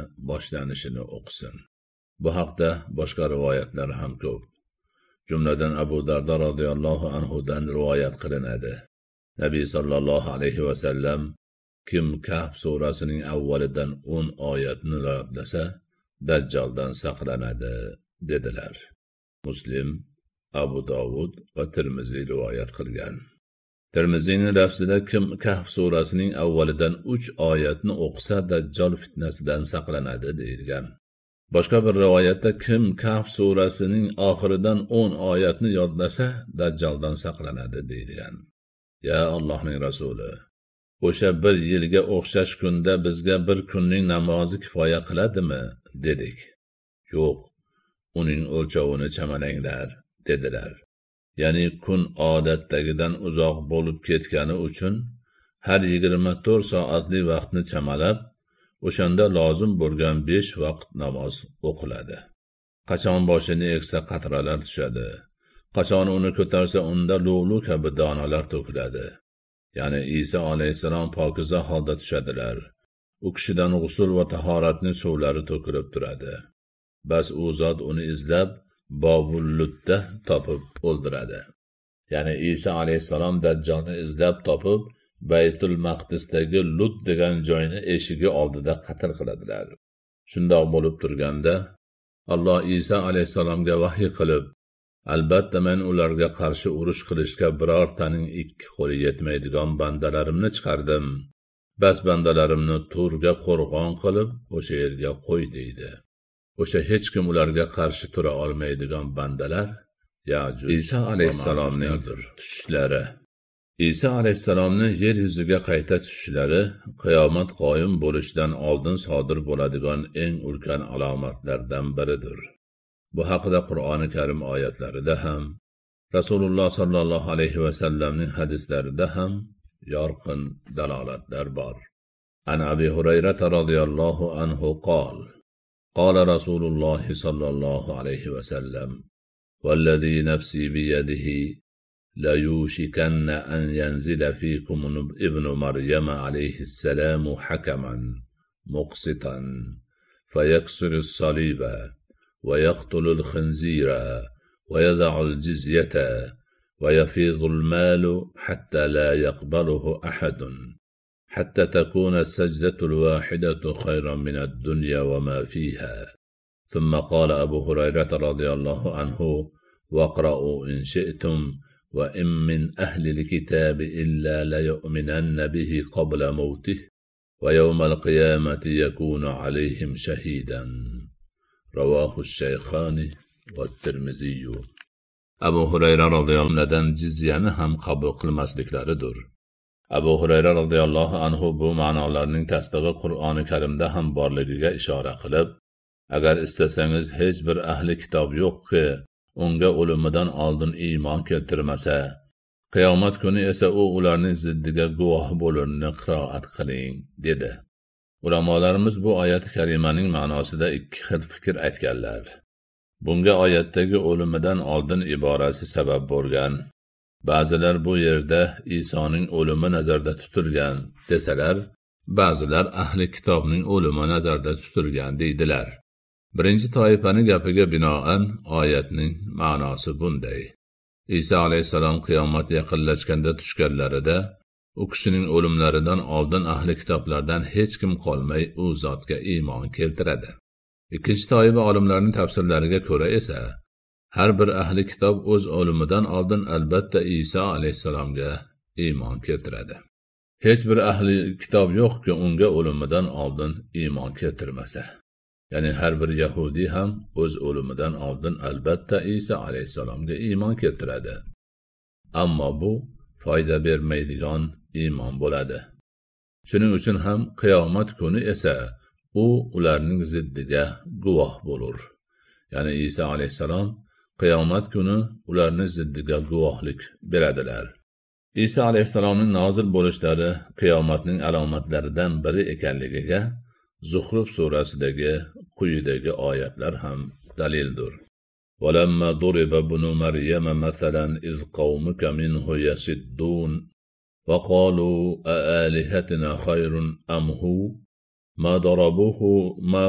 boshlanishini o'qisin. Bu haqda boshqa rivoyatlar ham ko'p. Jumladan Abu Dardo radhiyallohu anhudan rivoyat qilinadi. Nabiy sallallohu alayhi va sallam kim Kahf surasining avvalidan 10 oyatni yodlasa, Dajjoldan saqlanadi dedilar. Muslim, Abu Dovud va Tirmiziy rivoyat qilgan. Tirmiziyning lafzida kim Kahf surasining avvalidan 3 oyatni o'qisa, Dajjol fitnasidan saqlanadi deyilgan. Boshqa bir rivoyatda kim Kahf surasining oxiridan 10 oyatni yodlasa, Dajjoldan saqlanadi deyilgan. Ya Allohning rasuli, o'sha bir yilga o'xshash kunda bizga bir kunning namozi kifoya qiladimi dedik. Yo'q, uning o'lchovini chamalanglar dedilar. Ya'ni kun odatdagidan uzoq bo'lib ketgani uchun har 24 soatli vaqtni chamalab, o'shanda lozim bo'lgan 5 vaqt namoz o'qiladi. Qachon boshini egsa qatralar tushadi, qachon uni ko'tarsa unda lo'lu kabi donalar to'kiladi. Ya'ni Isa alayhisalom pokiza holda tushadilar. U kishidan g'usl va tahoratning suvlari to'kilib turadi. Bas u zot uni izlab Bobullutda topib o'ldiradi. Ya'ni Isa alayhisalom Dajjolni izlab topib Baytul Maqdisdagi Lut degan joyni eshigi oldida qatl qiladilar. Shundoq bo'lib turganda Alloh Isa alayhisalomga vahiy qilib, albatta men ularga qarshi urush qilishga birortaning 2 qo'li yetmaydigan bandalarimni chiqardim. Bas bandalarimni Turga qo'rg'on qilib, o'sha yerga qo'y deydi. O'sha hech kim ularga qarshi tura olmaydigan bandalar Isa alayhisalomning tushishlari. Isa alayhisalomning yer yuziga qayta tushishlari qiyomat qoyim bo'lishidan oldin sodir bo'ladigan eng ulkan alomatlardan biridir. Bu haqida Qur'oni Karim oyatlarida ham, Rasululloh sallallohu alayhi va sallamning hadislarida ham yorqin dalolatlar bor. An Abi Hurayra radhiyallohu anhu qol: قال رسول الله صلى الله عليه وسلم: والذي نفسي بيده ليوشكن أن ينزل فيكم ابن مريم عليه السلام حكما مقسطا فيكسر الصليب ويقتل الخنزير ويضع الجزية ويفيض المال حتى لا يقبله أحد حتى تكون السجدة الواحدة خيرا من الدنيا وما فيها. ثم قال أبو هريرة رضي الله عنه: واقرأوا إن شئتم وإن من أهل الكتاب إلا ليؤمنن به قبل موته ويوم القيامة يكون عليهم شهيدا. رواه الشيخان والترمذي. أبو هريرة رضي الله عنه jizyani ham qabul qilmasliklaridir. Abu Hurayra radhiyallohu anhu bu ma'nolarning tasdig'i Qur'oni Karimda ham borligiga ishora qilib, agar istasangiz hech bir ahli kitob yo'qki, unga o'limidan oldin iymon keltirmasa, qiyomat kuni esa u ularning ziddiga guvoh bo'lishini qiroat qiling dedi. Ulamolarimiz bu oyat karimaning ma'nosida 2 xil fikr aytganlar. Bunga oyatdagi o'limidan oldin iborasi sabab bo'lgan. Ba'zilar bu yerda Isoning o'limi nazarda tutilgan desalar, ba'zilar ahli kitobning o'limi nazarda tutilgan deydilar. Birinchi toifaning gapiga binoan oyatning ma'nosi bunday: Isa alayhisalom qiyomat yaqinlashganda tushganlarida u kishining o'limlaridan oldin ahli kitoblardan hech kim qolmay u zotga iymon keltiradi. Ikkinchi toifa olimlarning tafsirlariga ko'ra esa har bir ahli kitob o'z o'limidan oldin albatta Isa alayhisalomga iymon keltiradi. Hech bir ahli kitob yo'qki unga o'limidan oldin iymon keltirmasa. Ya'ni har bir Yahudi ham o'z o'limidan oldin albatta Isa alayhisalomga iymon keltiradi. Ammo bu foyda bermaydigan iymon bo'ladi. Shuning uchun ham qiyomat kuni esa u ularning ziddiga guvoh bo'lur. Ya'ni Isa alayhisalom qiyomat kuni ularning ziddiga guvohlik beradilar. Isa alayhisalomning nozil bo'lishlari qiyomatning alomatlaridan biri ekanligiga Zuhruf surasidagi quyidagi oyatlar ham dalildir. وَلَمَّا ضُرِبَ ابْنُ مَرْيَمَ مَثَلًا إِذْ قَوْمُكَ مِنْهُ يَصِدُّونَ وَقَالُوا أَآلِهَتُنَا خَيْرٌ أَمْ هُوَ مَا ضَرَبُوهُ مَا